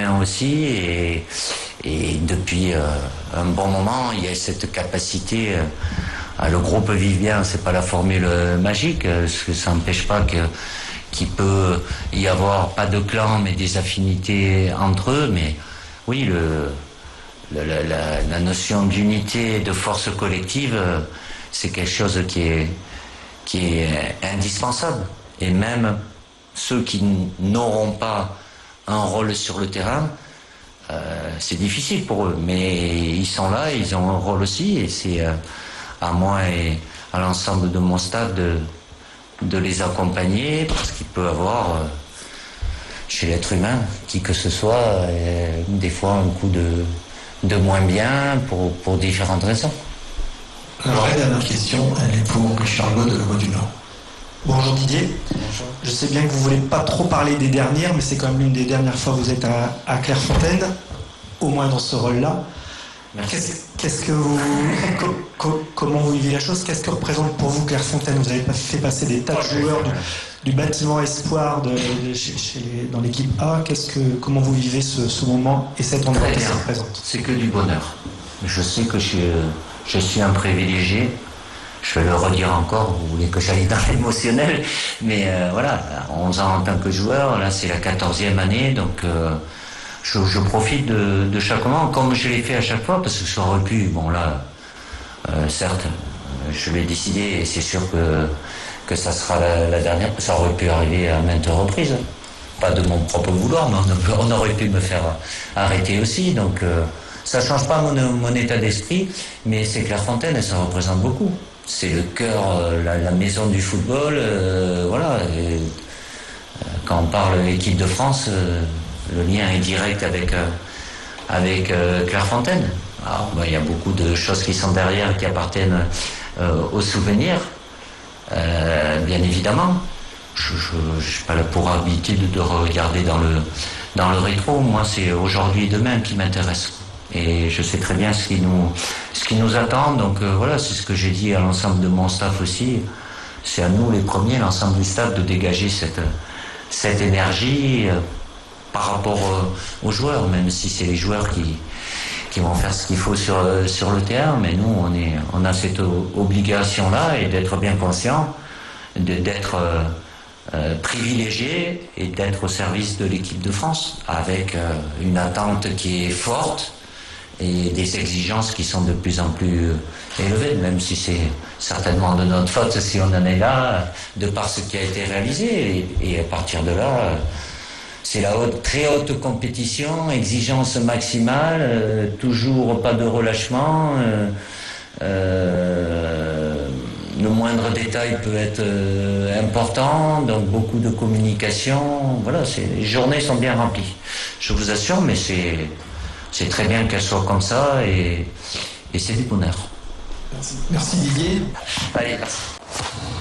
bien aussi et depuis un bon moment, il y a cette capacité. Le groupe vive bien, c'est pas la formule magique, parce que ça n'empêche pas qu'il peut y avoir pas de clan mais des affinités entre eux, mais oui, la notion d'unité et de force collective, c'est quelque chose qui est indispensable. Et même ceux qui n'auront pas un rôle sur le terrain, c'est difficile pour eux, mais ils sont là, ils ont un rôle aussi, et c'est à moi et à l'ensemble de mon staff de les accompagner, parce qu'il peut avoir chez l'être humain, qui que ce soit, des fois un coup de moins bien pour différentes raisons. Alors la dernière question, elle est pour Richard Gaud de La Voix du Nord. Bonjour Didier. Bonjour. Je sais bien que vous ne voulez pas trop parler des dernières, mais c'est quand même l'une des dernières fois que vous êtes à Clairefontaine, au moins dans ce rôle-là. Qu'est-ce que vous, comment vous vivez la chose? Qu'est-ce que représente pour vous Clairefontaine? Vous avez fait passer des tas de joueurs du bâtiment Espoir dans l'équipe A. Comment vous vivez ce moment et cet endroit qui se représente? C'est que du bonheur. Je sais que je suis un privilégié. Je vais le redire encore, vous voulez que j'aille dans l'émotionnel, mais voilà, 11 ans en tant que joueur, là c'est la 14e année, donc je profite de chaque moment, comme je l'ai fait à chaque fois, parce que ça aurait pu, bon là, certes, je l'ai décidé, et c'est sûr que ça sera la dernière, ça aurait pu arriver à maintes reprises, pas de mon propre vouloir, mais on aurait pu me faire arrêter aussi, donc ça change pas mon état d'esprit, mais c'est Clairefontaine et ça représente beaucoup. C'est le cœur, la maison du football, voilà. Quand on parle équipe de France, le lien est direct avec Clairefontaine. Alors, il y a beaucoup de choses qui sont derrière, qui appartiennent aux souvenirs, bien évidemment. Je n'ai pas pour habitude de regarder dans le rétro. Moi, c'est aujourd'hui et demain qui m'intéresse. Et je sais très bien ce qui nous attend. Donc voilà, c'est ce que j'ai dit à l'ensemble de mon staff aussi. C'est à nous les premiers, l'ensemble du staff, de dégager cette énergie par rapport aux joueurs, même si c'est les joueurs qui vont faire ce qu'il faut sur le terrain. Mais nous, on a cette obligation-là, et d'être bien conscient, d'être privilégié et d'être au service de l'équipe de France, avec une attente qui est forte et des exigences qui sont de plus en plus élevées, même si c'est certainement de notre faute si on en est là, de par ce qui a été réalisé. Et à partir de là, c'est la très haute compétition, exigence maximale, toujours pas de relâchement. Le moindre détail peut être important, donc beaucoup de communication. Voilà, les journées sont bien remplies. Je vous assure, mais c'est très bien qu'elles soient comme ça, et c'est du bonheur. Merci. Merci Didier. Allez, merci.